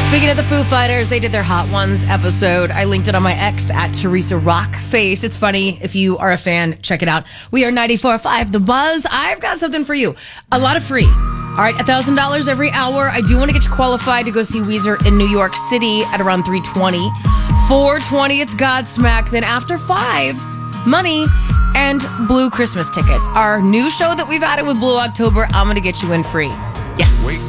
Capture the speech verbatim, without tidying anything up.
Speaking of the Foo Fighters, they did their Hot Ones episode. I linked it on my ex at Teresa Rockface. It's funny. If you are a fan, check it out. We are ninety-four point five The Buzz. I've got something for you. A lot of free. All right, one thousand dollars every hour. I do want to get you qualified to go see Weezer in New York City at around three twenty. four twenty, it's Godsmack. Then after five, money and Blue Christmas tickets. Our new show that we've added with Blue October, I'm going to get you in free. Yes. Wait.